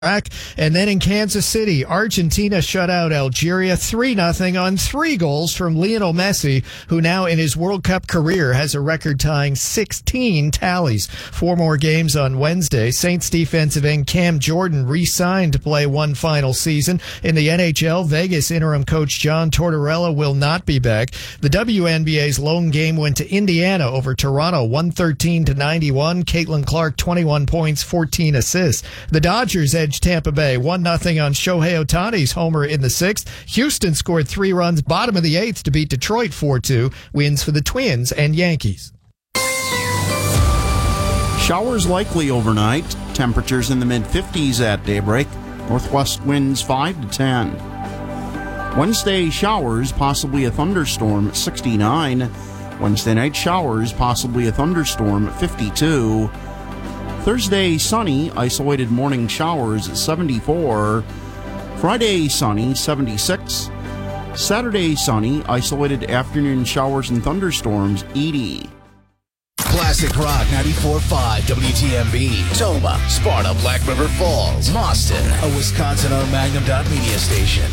And then in Kansas City, Argentina shut out Algeria 3-0 on 3 goals from Lionel Messi, who now in his World Cup career has a record-tying 16 tallies. 4 more games on Wednesday. Saints defensive end Cam Jordan re-signed to play one final season. In the NHL, Vegas interim coach John Tortorella will not be back. The WNBA's lone game went to Indiana over Toronto, 113-91. Caitlin Clark, 21 points, 14 assists. The Dodgers edged Tampa Bay 1-0 on Shohei Ohtani's homer in the 6th. Houston scored 3 runs bottom of the 8th to beat Detroit 4-2. Wins for the Twins and Yankees. Showers likely overnight. Temperatures in the mid-50s at daybreak. Northwest winds 5 to 10. Wednesday showers, possibly a thunderstorm, 69. Wednesday night showers, possibly a thunderstorm, 52. Thursday, sunny, isolated morning showers, 74. Friday, sunny, 76. Saturday, sunny, isolated afternoon showers and thunderstorms, 80. Classic Rock 94.5 WTMB. Toma, Sparta, Black River Falls, Mauston, a Wisconsin-owned Magnum Media station.